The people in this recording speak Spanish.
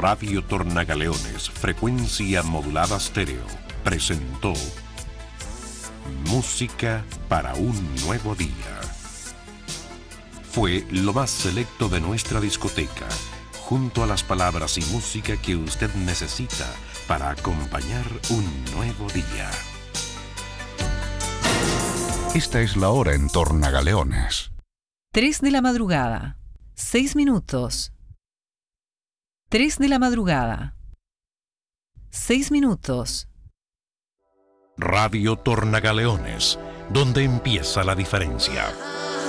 Radio Tornagaleones, frecuencia modulada estéreo, presentó Música para un nuevo día. Fue lo más selecto de nuestra discoteca, junto a las palabras y música que usted necesita para acompañar un nuevo día. Esta es la hora en Tornagaleones. 3 de la madrugada, 6 minutos. 3 de la madrugada, 6 minutos. Radio Tornagaleones, donde empieza la diferencia.